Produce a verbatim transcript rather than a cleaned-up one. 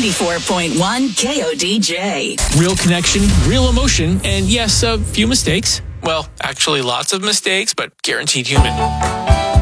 ninety-four point one K O D J. Real connection, real emotion, and yes, a few mistakes. Well, actually lots of mistakes, but guaranteed human.